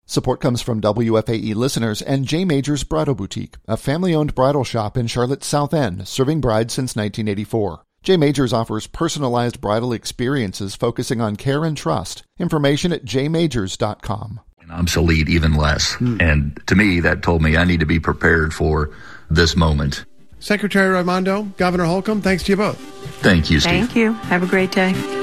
Support comes from WFAE listeners and J. Majors Bridal Boutique, a family-owned bridal shop in Charlotte's South End, serving brides since 1984. J. Majors offers personalized bridal experiences focusing on care and trust. Information at jmajors.com. Obsolete even less. And to me, that told me I need to be prepared for this moment. Secretary Raimondo, Governor Holcomb, thanks to you both. Thank you, Steve. Thank you. Have a great day.